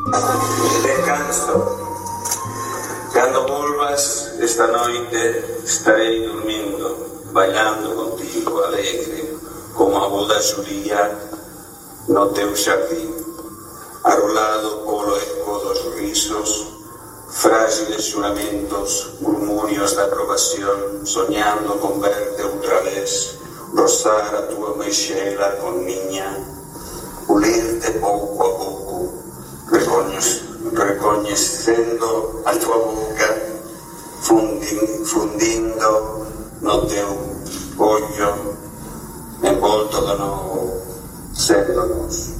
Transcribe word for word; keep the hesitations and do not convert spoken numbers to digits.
Descanso. Cando volvas esta noite estarei dormindo, bailando contigo alegre, como a boda xuría no teu xardín, arrolado polo eco dos risos, frágiles xuramentos, murmurios da aprobación, soñando con verte outra vez, rozar a tua meixela con miña, pulirte pouco a pouco, recoñecendo a tua boca, fundin, fundindo no teu ollo, envolto de novo, sendo nos.